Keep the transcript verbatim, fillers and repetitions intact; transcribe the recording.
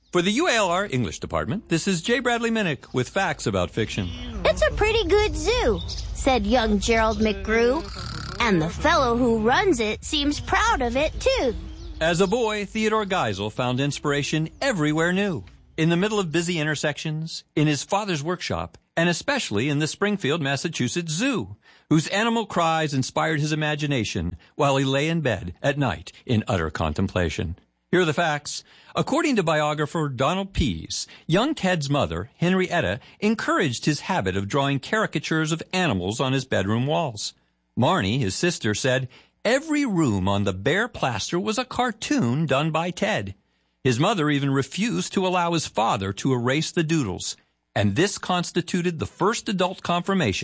For the U A L R English Department, this is J. Bradley Minnick with facts about fiction. It's a pretty good zoo, said young Gerald McGrew. And the fellow who runs it seems proud of it, too. As a boy, Theodore Geisel found inspiration everywhere new. In the middle of busy intersections, in his father's workshop, and especially in the Springfield, Massachusetts Zoo, whose animal cries inspired his imagination while he lay in bed at night in utter contemplation. Here are the facts. According to biographer Donald Pease, young Ted's mother, Henrietta, encouraged his habit of drawing caricatures of animals on his bedroom walls. Marnie, his sister, said every room on the bare plaster was a cartoon done by Ted. His mother even refused to allow his father to erase the doodles, and this constituted the first adult confirmation